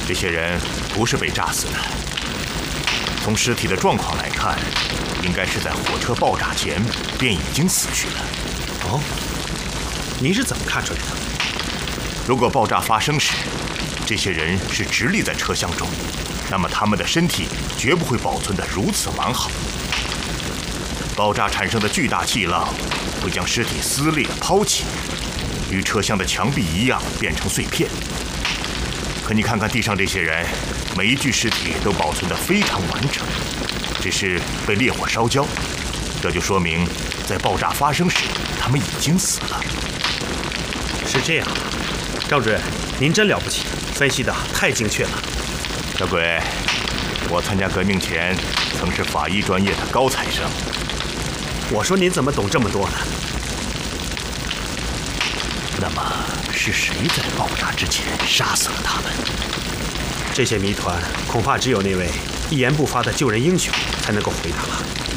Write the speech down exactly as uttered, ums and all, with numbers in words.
这些人不是被炸死的，从尸体的状况来看，应该是在火车爆炸前便已经死去了。 哦，您是怎么看出来的？ 如果爆炸发生时，这些人是直立在车厢中，那么他们的身体绝不会保存得如此完好。爆炸产生的巨大气浪会将尸体撕裂抛起，与车厢的墙壁一样变成碎片。可你看看地上这些人，每一具尸体都保存得非常完整，只是被烈火烧焦。这就说明，在爆炸发生时，他们已经死了。 是这样，赵主任，您真了不起，分析得太精确了。 小鬼，我参加革命前曾是法医专业的高材生。 我说您怎么懂这么多呢？ 那么是谁在爆炸之前杀死了他们？ 这些谜团恐怕只有那位一言不发的救人英雄才能够回答了。